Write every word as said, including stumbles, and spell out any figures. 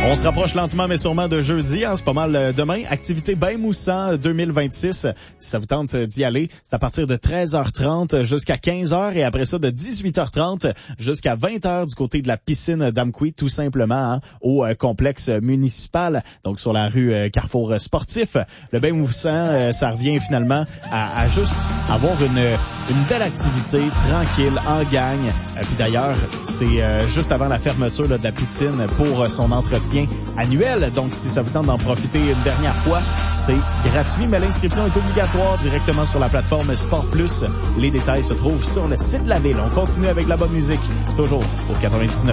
On se rapproche lentement mais sûrement de jeudi, hein, c'est pas mal demain. Activité Bain Moussant deux mille vingt-six, si ça vous tente d'y aller, c'est à partir de treize heures trente jusqu'à quinze heures et après ça de dix-huit heures trente jusqu'à vingt heures du côté de la piscine d'Amqui, tout simplement, hein, au euh, complexe municipal, donc sur la rue euh, Carrefour Sportif. Le Bain Moussant, euh, ça revient finalement à, à juste avoir une, une belle activité tranquille, en gang. Euh, puis d'ailleurs, c'est euh, juste avant la fermeture là, de la piscine pour euh, son entretien annuel. Donc, si ça vous tente d'en profiter une dernière fois, c'est gratuit, mais l'inscription est obligatoire directement sur la plateforme Sport Plus. Les détails se trouvent sur le site de la ville. On continue avec la bonne musique, toujours au quatre-vingt-dix-neuf.